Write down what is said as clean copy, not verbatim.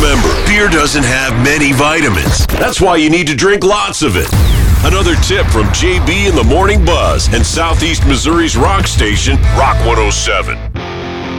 Remember, beer doesn't have many vitamins. That's why you need to drink lots of it. Another tip from JB and the Morning Buzz and Southeast Missouri's rock station, Rock 107.